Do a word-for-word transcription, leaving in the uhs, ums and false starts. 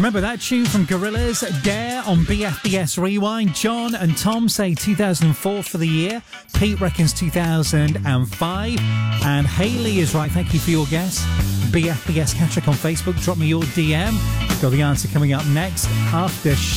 Remember that tune from Gorillaz, Dare on B F B S Rewind? John and Tom say two thousand four for the year. Pete reckons two thousand five. And Hayley is right. Thank you for your guess. B F B S Cattrick on Facebook. Drop me your D M. Got the answer coming up next after